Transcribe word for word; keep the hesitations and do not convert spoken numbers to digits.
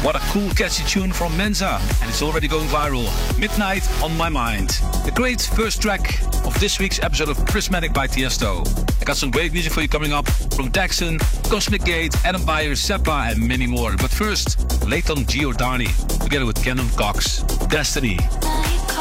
What a cool catchy tune from Mensa, and it's already going viral. Midnight on My Mind. The great first track of this week's episode of Prismatic by Tiesto. I got some great music for you coming up from Daxon, Cosmic Gate, Adam Beyer, Seppa and many more. But first, Leighton Giordani together with Canon Cox. Destiny.